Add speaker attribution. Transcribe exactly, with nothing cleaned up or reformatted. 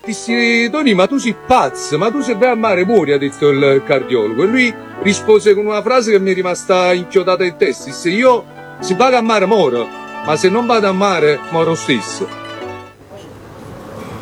Speaker 1: dissi, Tony, ma tu sei pazzo, ma tu se vai a mare muori, ha detto il cardiologo. E lui rispose con una frase che mi è rimasta inchiodata in testa, disse, io se vado a mare moro, ma se non vado a mare moro stesso.